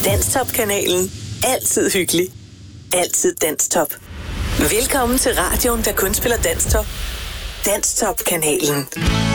Danstop-kanalen. Altid hyggelig. Altid Danstop. Velkommen til radioen, der kun spiller Danstop. Danstop-kanalen.